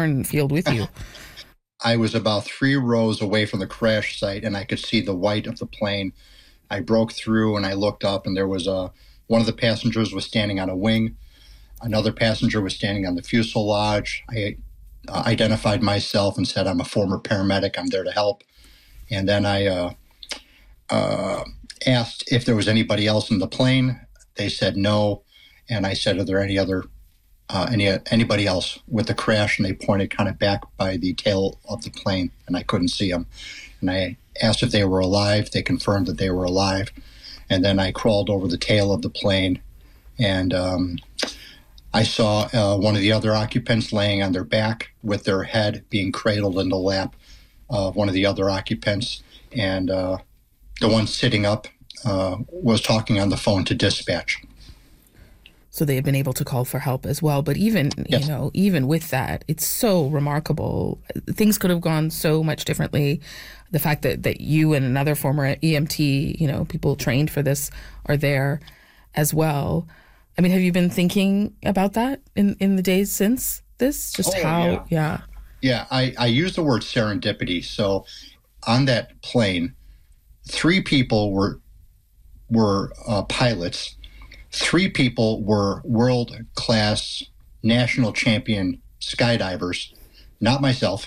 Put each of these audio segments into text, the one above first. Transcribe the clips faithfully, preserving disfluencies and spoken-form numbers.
cornfield with you. I was about three rows away from the crash site, and I could see the white of the plane. I broke through, and I looked up, and there was a one of the passengers was standing on a wing. Another passenger was standing on the fuselage. I uh, identified myself and said, I'm a former paramedic. I'm there to help. And then I uh, uh, asked if there was anybody else in the plane. They said no. And I said, are there any other, uh, any anybody else with the crash? And they pointed kind of back by the tail of the plane, and I couldn't see them. And I asked if they were alive. They confirmed that they were alive. And then I crawled over the tail of the plane, and um, I saw uh, one of the other occupants laying on their back with their head being cradled in the lap of one of the other occupants. And uh, the one sitting up uh, was talking on the phone to dispatch. So they have been able to call for help as well. But even, yes. you know, even with that, it's so remarkable. Things could have gone so much differently. The fact that, that you and another former E M T, you know, people trained for this are there as well. I mean, have you been thinking about that in, in the days since this? Just oh, how, yeah. yeah. Yeah, I, I use the word serendipity. So on that plane, three people were, were uh, pilots. Three people were world-class national champion skydivers, not myself.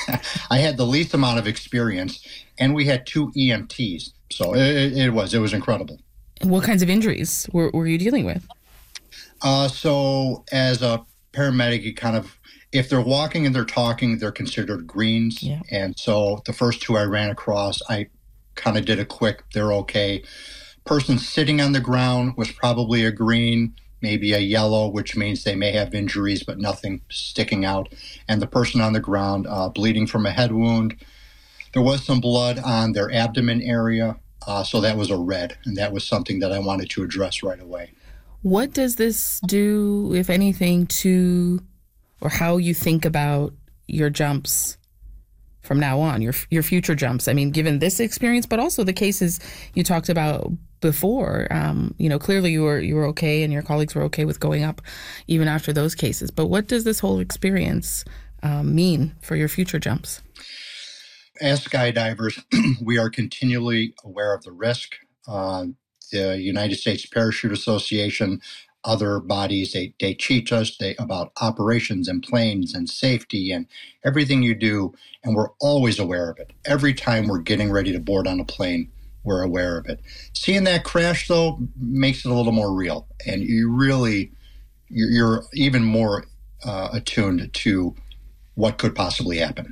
I had the least amount of experience, and we had two E M Ts. So it, it was it was incredible. What kinds of injuries were, were you dealing with? Uh, so as a paramedic, you kind of, if they're walking and they're talking, they're considered greens. Yeah. And so the first two I ran across, I kind of did a quick, they're okay. Person sitting on the ground was probably a green, maybe a yellow, which means they may have injuries, but nothing sticking out. And the person on the ground, uh, bleeding from a head wound. There was some blood on their abdomen area, uh, so that was a red, and that was something that I wanted to address right away. What does this do, if anything, to, or how you think about your jumps from now on, your your future jumps? I mean, given this experience, but also the cases you talked about before, um, you know, clearly you were you were okay and your colleagues were okay with going up even after those cases. But what does this whole experience um, mean for your future jumps? As skydivers, we are continually aware of the risk. Uh, the United States Parachute Association, other bodies, they, they teach us they, about operations and planes and safety and everything you do, and we're always aware of it. Every time we're getting ready to board on a plane, we're aware of it. Seeing that crash, though, makes it a little more real, and you really, you're, you're even more uh, attuned to what could possibly happen.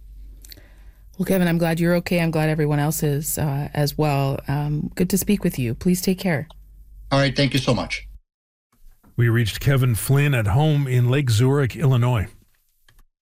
Well, Kevin, I'm glad you're okay. I'm glad everyone else is uh, as well. Um, good to speak with you. Please take care. All right. Thank you so much. We reached Kevin Flynn at home in Lake Zurich, Illinois.